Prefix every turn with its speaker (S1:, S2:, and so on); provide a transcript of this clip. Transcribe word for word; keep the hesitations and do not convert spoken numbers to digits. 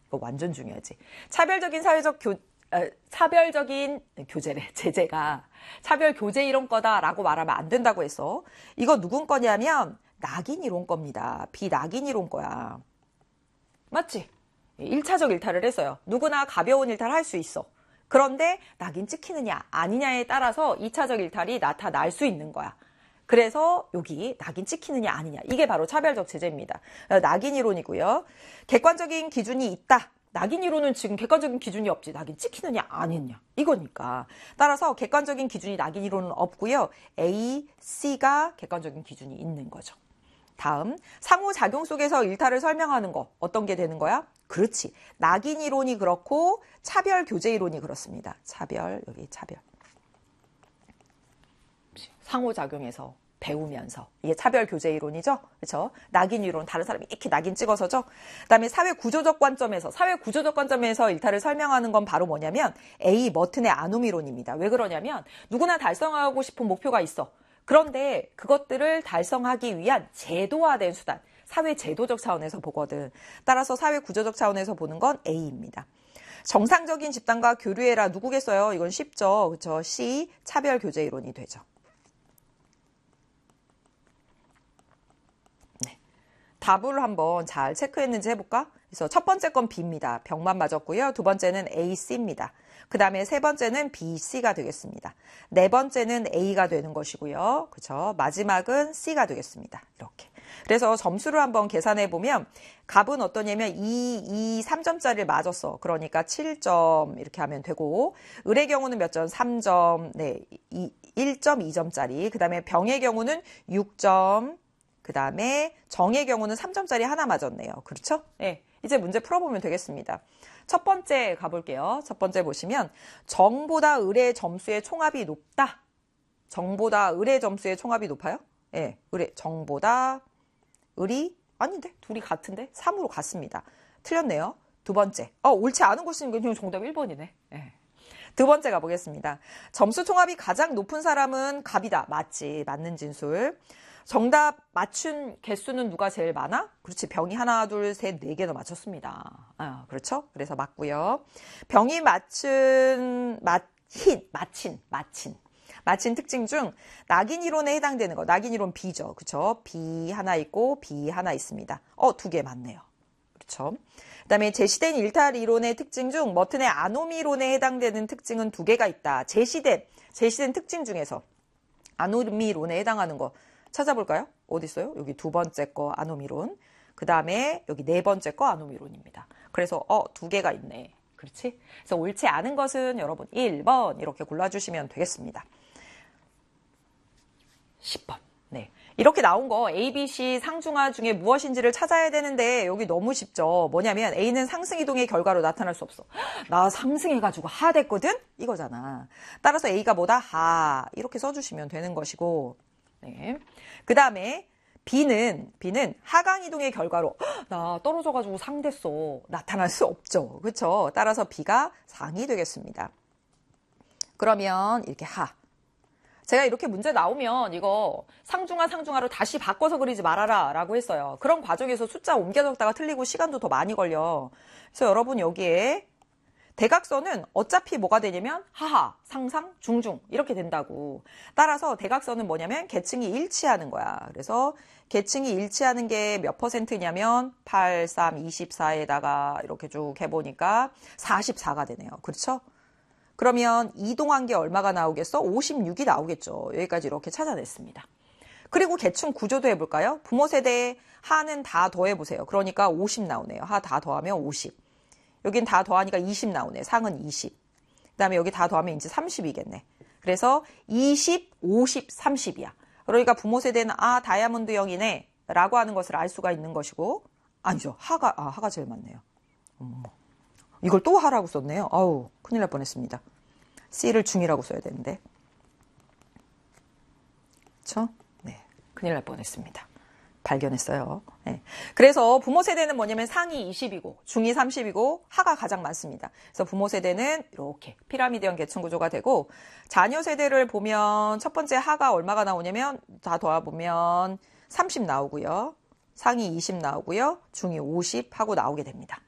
S1: 이거 완전 중요하지. 차별적인 사회적 교, 어, 차별적인 교재래, 제재가 차별 교재 이론 거다라고 말하면 안 된다고 했어. 이거 누군 거냐면 낙인 이론 겁니다. 비낙인 이론 거야. 맞지? 일 차적 일탈을 했어요. 누구나 가벼운 일탈 할 수 있어. 그런데 낙인 찍히느냐 아니냐에 따라서 이 차적 일탈이 나타날 수 있는 거야. 그래서 여기 낙인 찍히느냐 아니냐. 이게 바로 차별적 제재입니다. 낙인 이론이고요. 객관적인 기준이 있다. 낙인 이론은 지금 객관적인 기준이 없지. 낙인 찍히느냐 아니냐. 이거니까. 따라서 객관적인 기준이 낙인 이론은 없고요. A, C가 객관적인 기준이 있는 거죠. 다음, 상호작용 속에서 일탈을 설명하는 거 어떤 게 되는 거야? 그렇지. 낙인 이론이 그렇고 차별 교재 이론이 그렇습니다. 차별, 여기 차별. 상호작용에서 배우면서. 이게 차별 교재 이론이죠? 그렇죠? 낙인 이론, 다른 사람이 이렇게 낙인 찍어서죠? 그 다음에 사회 구조적 관점에서, 사회 구조적 관점에서 일탈을 설명하는 건 바로 뭐냐면 A, 머튼의 아놈 이론입니다. 왜 그러냐면 누구나 달성하고 싶은 목표가 있어. 그런데 그것들을 달성하기 위한 제도화된 수단, 사회 제도적 차원에서 보거든. 따라서 사회 구조적 차원에서 보는 건 A입니다. 정상적인 집단과 교류해라 누구겠어요? 이건 쉽죠. 그렇죠? C, 차별 교재 이론이 되죠. 네. 답을 한번 잘 체크했는지 해볼까? 그래서 첫 번째 건 B입니다. 병만 맞았고요. 두 번째는 A, C입니다. 그 다음에 세 번째는 B, C가 되겠습니다. 네 번째는 A가 되는 것이고요. 그렇죠? 마지막은 C가 되겠습니다. 이렇게. 그래서 점수를 한번 계산해 보면 갑은 어떠냐면 이, 이, 삼 점짜리를 맞았어. 그러니까 칠 점 이렇게 하면 되고 을의 경우는 몇 점? 삼 점, 네, 일 점 이 점짜리. 그 다음에 병의 경우는 육 점, 그 다음에 정의 경우는 삼 점짜리 하나 맞았네요. 그렇죠? 네, 이제 문제 풀어보면 되겠습니다. 첫 번째 가볼게요. 첫 번째 보시면 정보다 을의 점수의 총합이 높다. 정보다 을의 점수의 총합이 높아요? 예, 네, 을의 정보다 을이 아닌데 둘이 같은데 삼으로 같습니다. 틀렸네요. 두 번째. 어, 옳지 않은 것은 그냥 정답 일 번이네. 네. 두 번째 가보겠습니다. 점수 총합이 가장 높은 사람은 갑이다. 맞지. 맞는 진술. 정답 맞춘 개수는 누가 제일 많아? 그렇지. 병이 하나, 둘, 셋, 네 개나 맞췄습니다. 아, 그렇죠? 그래서 맞고요. 병이 맞춘, 맞힌, 맞힌, 맞힌. 맞힌 특징 중 낙인 이론에 해당되는 거. 낙인 이론 B죠. 그렇죠? B 하나 있고 B 하나 있습니다. 어, 두 개 맞네요. 그렇죠? 그 다음에 제시된 일탈 이론의 특징 중 머튼의 아놈 이론에 해당되는 특징은 두 개가 있다. 제시된, 제시된 특징 중에서 아놈 이론에 해당하는 거 찾아볼까요? 어디 있어요? 여기 두 번째 거 아놈 이론. 그 다음에 여기 네 번째 거 아놈 이론입니다. 그래서 어, 두 개가 있네. 그렇지? 그래서 옳지 않은 것은 여러분 일 번 이렇게 골라주시면 되겠습니다. 십 번. 네. 이렇게 나온 거 A, B, C 상중하 중에 무엇인지를 찾아야 되는데 여기 너무 쉽죠. 뭐냐면 A는 상승이동의 결과로 나타날 수 없어. 나 상승해가지고 하 됐거든? 이거잖아. 따라서 A가 뭐다? 하. 이렇게 써주시면 되는 것이고 네. 그 다음에 B는 B는 하강이동의 결과로 나 떨어져가지고 상됐어. 나타날 수 없죠. 그렇죠? 따라서 B가 상이 되겠습니다. 그러면 이렇게 하. 제가 이렇게 문제 나오면 이거 상중하 상중하로 다시 바꿔서 그리지 말아라 라고 했어요. 그런 과정에서 숫자 옮겨 적다가 틀리고 시간도 더 많이 걸려. 그래서 여러분 여기에 대각선은 어차피 뭐가 되냐면 하하, 상상, 중중 이렇게 된다고. 따라서 대각선은 뭐냐면 계층이 일치하는 거야. 그래서 계층이 일치하는 게 몇 퍼센트냐면 팔, 삼, 이십사에다가 이렇게 쭉 해보니까 사십사가 되네요. 그렇죠? 그러면 이동한 게 얼마가 나오겠어? 오십육이 나오겠죠. 여기까지 이렇게 찾아냈습니다. 그리고 계층 구조도 해볼까요? 부모 세대 하는 다 더해보세요. 그러니까 오십 나오네요. 하 다 더하면 오십. 여긴 다 더하니까 이십 나오네. 상은 이십. 그 다음에 여기 다 더하면 이제 삼십이겠네. 그래서 이십, 오십, 삼십이야. 그러니까 부모 세대는 아 다이아몬드형이네 라고 하는 것을 알 수가 있는 것이고 아니죠. 하가, 아, 하가 제일 많네요. 음. 이걸 또 하라고 썼네요. 아우, 큰일 날 뻔했습니다. C를 중이라고 써야 되는데. 그렇죠? 네, 큰일 날 뻔했습니다. 발견했어요. 네. 그래서 부모 세대는 뭐냐면 상이 이십이고 중이 삼십이고 하가 가장 많습니다. 그래서 부모 세대는 이렇게 피라미드형 계층 구조가 되고 자녀 세대를 보면 첫 번째 하가 얼마가 나오냐면 다 더해보면 삼십 나오고요. 상이 이십 나오고요. 중이 오십 하고 나오게 됩니다.